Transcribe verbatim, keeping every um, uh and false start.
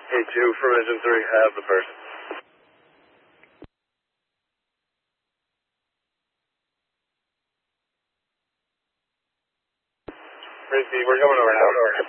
Hey, two from engine three, have the person. Tracy, we're coming over now.